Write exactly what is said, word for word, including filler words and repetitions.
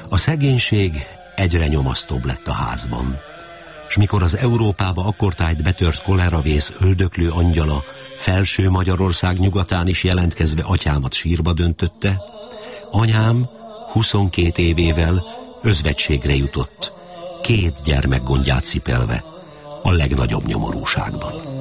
A szegénység egyre nyomasztóbb lett a házban, s mikor az Európába akkortájt betört koleravész öldöklő angyala felső Magyarország nyugatán is jelentkezve atyámat sírba döntötte, anyám huszonkét évével özvegységre jutott, két gyermek gondját cipelve a legnagyobb nyomorúságban.